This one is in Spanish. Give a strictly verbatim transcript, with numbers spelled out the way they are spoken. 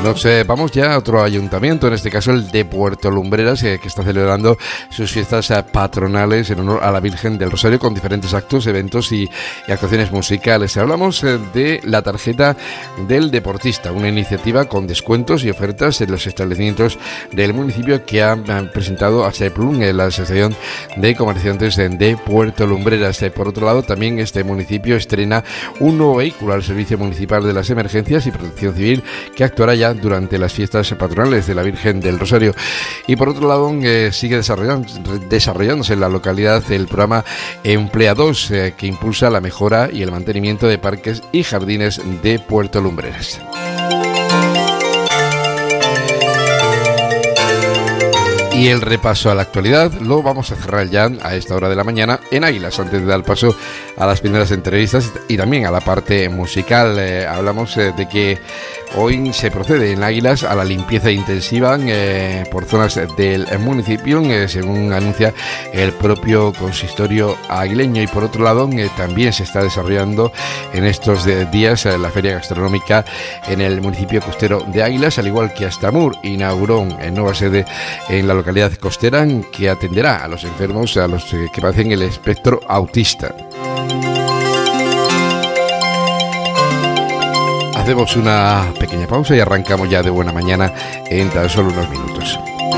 Nos eh, vamos ya a otro ayuntamiento, en este caso el de Puerto Lumbreras, eh, que está celebrando sus fiestas eh, patronales en honor a la Virgen del Rosario con diferentes actos, eventos y, y actuaciones musicales. Hablamos eh, de la tarjeta del deportista, una iniciativa con descuentos y ofertas en los establecimientos del municipio que ha, ha presentado a SEPLUM, eh, la Asociación de Comerciantes de, de Puerto Lumbreras. Eh, por otro lado, también este municipio estrena un nuevo vehículo al Servicio Municipal de las Emergencias y Protección Civil que actuará ya durante las fiestas patronales de la Virgen del Rosario. Y por otro lado, eh, sigue desarrollando, desarrollándose en la localidad el programa Empleados, eh, que impulsa la mejora y el mantenimiento de parques y jardines de Puerto Lumbreras. Y el repaso a la actualidad lo vamos a cerrar ya a esta hora de la mañana en Águilas, antes de dar paso a las primeras entrevistas y también a la parte musical. Eh, hablamos eh, de que hoy se procede en Águilas a la limpieza intensiva eh, por zonas del municipio, eh, según anuncia el propio consistorio aguileño. Y por otro lado, eh, también se está desarrollando en estos de, días eh, la feria gastronómica en el municipio costero de Águilas, al igual que Astamur inauguró en nueva sede en la localidad costera que atenderá a los enfermos, a los que padecen el espectro autista. Hacemos una pequeña pausa y arrancamos ya de buena mañana en tan solo unos minutos.